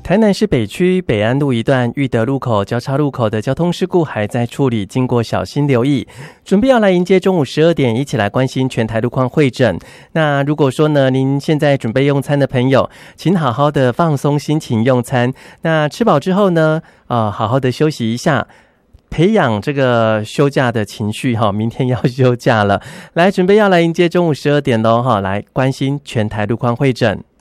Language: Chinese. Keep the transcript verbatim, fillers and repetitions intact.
台南市北区北安路一段裕德路口交叉路口的交通事故还在处理，经过小心留意。准备要来迎接中午十二点，一起来关心全台路况会诊。那如果说呢，您现在准备用餐的朋友，请好好的放松心情用餐。那吃饱之后呢，呃，好好的休息一下。培养这个休假的情绪哈，明天要休假了，来准备要来迎接中午十二点喽哈，来关心全台路况会诊。